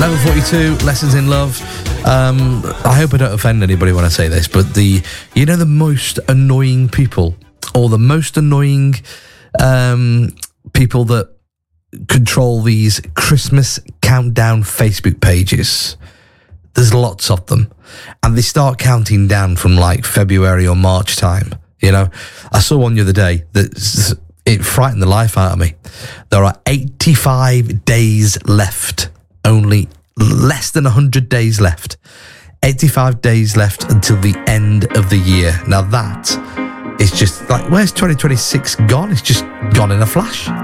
Level 42, Lessons in Love. I hope I don't offend anybody when I say this, but the most annoying people, or the most annoying people that control these Christmas countdown Facebook pages, there's lots of them, and they start counting down from like February or March time. I saw one the other day that it frightened the life out of me. There are 85 days left, only less than 100 days left. 85 days left until the end of the year. Now that is just like, where's 2026 gone? It's just gone in a flash.